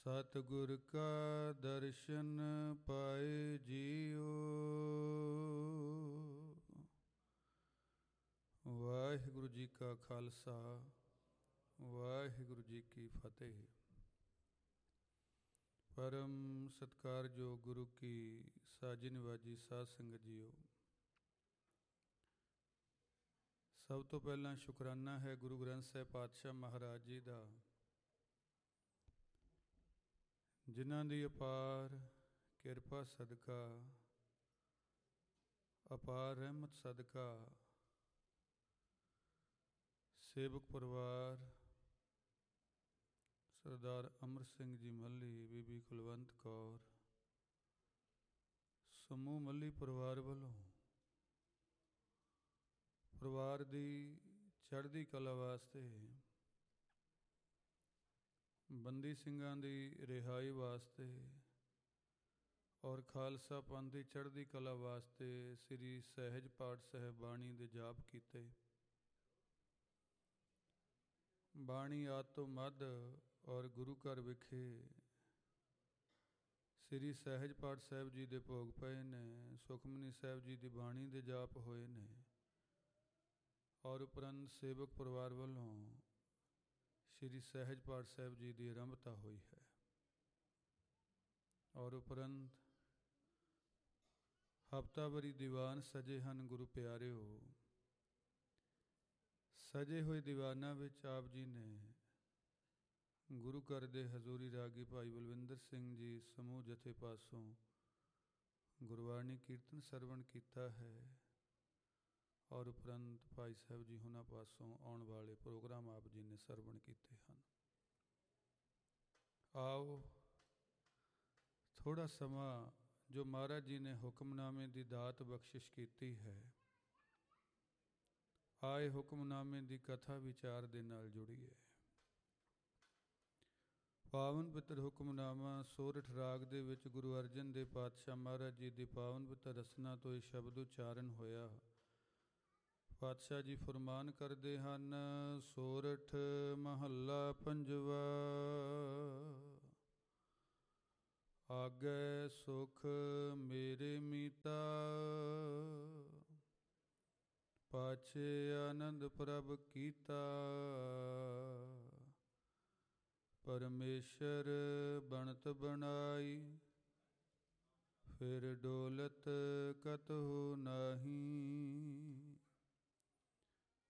ਸਤਿਗੁਰ ਕਾ ਦਰਸ਼ਨ ਪਾਏ ਜੀਓ। ਵਾਹਿਗੁਰੂ ਜੀ ਕਾ ਖਾਲਸਾ, ਵਾਹਿਗੁਰੂ ਜੀ ਕੀ ਫਤਿਹ। ਪਰਮ ਸਤਿਕਾਰਯੋਗ ਗੁਰੂ ਕੀ ਸਾਜੀ ਨਿਵਾਜੀ ਸਾਧ ਸੰਗਤ ਜੀਓ, ਸਭ ਤੋਂ ਪਹਿਲਾਂ ਸ਼ੁਕਰਾਨਾ ਹੈ ਗੁਰੂ ਗ੍ਰੰਥ ਸਾਹਿਬ ਪਾਤਸ਼ਾਹ ਮਹਾਰਾਜ ਜੀ ਦਾ, ਜਿਨ੍ਹਾਂ ਦੀ ਅਪਾਰ ਕਿਰਪਾ ਸਦਕਾ, ਅਪਾਰ ਰਹਿਮਤ ਸਦਕਾ ਸੇਵਕ ਪਰਿਵਾਰ ਸਰਦਾਰ ਅਮਰ ਸਿੰਘ ਜੀ ਮੱਲੀ, ਬੀਬੀ ਕੁਲਵੰਤ ਕੌਰ, ਸਮੂਹ ਮੱਲੀ ਪਰਿਵਾਰ ਵੱਲੋਂ ਪਰਿਵਾਰ ਦੀ ਚੜ੍ਹਦੀ ਕਲਾ ਵਾਸਤੇ, ਬੰਦੀ ਸਿੰਘਾਂ ਦੀ ਰਿਹਾਈ ਵਾਸਤੇ ਔਰ ਖਾਲਸਾ ਪੰਥ ਦੀ ਚੜ੍ਹਦੀ ਕਲਾ ਵਾਸਤੇ ਸ੍ਰੀ ਸਹਿਜ ਪਾਠ ਸਾਹਿਬ ਬਾਣੀ ਦੇ ਜਾਪ ਕੀਤੇ। ਬਾਣੀ ਆਦਿ ਤੋਂ ਮੱਧ ਔਰ ਗੁਰੂ ਘਰ ਵਿਖੇ ਸ੍ਰੀ ਸਹਿਜ ਪਾਠ ਸਾਹਿਬ ਜੀ ਦੇ ਭੋਗ ਪਏ ਨੇ, ਸੁਖਮਨੀ ਸਾਹਿਬ ਜੀ ਦੀ ਬਾਣੀ ਦੇ ਜਾਪ ਹੋਏ ਨੇ ਔਰ ਉਪਰੰਤ ਸੇਵਕ ਪਰਿਵਾਰ ਵੱਲੋਂ ਸ੍ਰੀ ਸਹਿਜ ਪਾਠ ਸਾਹਿਬ ਜੀ ਦੀ ਆਰੰਭਤਾ ਹੋਈ ਹੈ ਔਰ ਉਪਰੰਤ ਹਫ਼ਤਾਵਾਰੀ ਦੀਵਾਨ ਸਜੇ ਹਨ। ਗੁਰੂ ਪਿਆਰਿਓ, ਸਜੇ ਹੋਏ ਦੀਵਾਨਾਂ ਵਿੱਚ ਆਪ ਜੀ ਨੇ ਗੁਰੂ ਘਰ ਦੇ ਹਜ਼ੂਰੀ ਰਾਗੀ ਭਾਈ ਬਲਵਿੰਦਰ ਸਿੰਘ ਜੀ ਸਮੂਹ ਜਥੇ ਪਾਸੋਂ ਗੁਰਬਾਣੀ ਕੀਰਤਨ ਸਰਵਣ ਕੀਤਾ ਹੈ ਔਰ ਉਪਰੰਤ ਭਾਈ ਸਾਹਿਬ ਜੀ ਉਹਨਾਂ ਪਾਸੋਂ ਆਉਣ ਵਾਲੇ ਪ੍ਰੋਗਰਾਮ ਆਪ ਜੀ ਨੇ ਸਰਵਣ ਕੀਤੇ ਹਨ। ਆਓ ਥੋੜ੍ਹਾ ਸਮਾਂ ਜੋ ਮਹਾਰਾਜ ਜੀ ਨੇ ਹੁਕਮਨਾਮੇ ਦੀ ਦਾਤ ਬਖਸ਼ਿਸ਼ ਕੀਤੀ ਹੈ, ਆਏ ਹੁਕਮਨਾਮੇ ਦੀ ਕਥਾ ਵਿਚਾਰ ਦੇ ਨਾਲ ਜੁੜੀਏ। ਪਾਵਨ ਪਿੱਤਰ ਹੁਕਮਨਾਮਾ ਸੋਰਠ ਰਾਗ ਦੇ ਵਿੱਚ ਗੁਰੂ ਅਰਜਨ ਦੇਵ ਪਾਤਸ਼ਾਹ ਮਹਾਰਾਜ ਜੀ ਦੀ ਪਾਵਨ ਪਿੱਤਰ ਰਸਨਾ ਤੋਂ ਇਹ ਸ਼ਬਦ ਉਚਾਰਨ ਹੋਇਆ। ਪਾਤਸ਼ਾਹ ਜੀ ਫਰਮਾਨ ਕਰਦੇ ਹਨ, ਸੋਰਠ ਮਹੱਲਾ ਪੰਜਵਾ। ਆਗੈ ਸੁਖ ਮੇਰੇ ਮੀਤਾ, ਪਾਛੇ ਆਨੰਦ ਪ੍ਰਭ ਕੀਤਾ। ਪਰਮੇਸ਼ਰ ਬਣਤ ਬਣਾਈ, ਫਿਰ ਡੋਲਤ ਕਤਹੁ ਨਾਹੀ।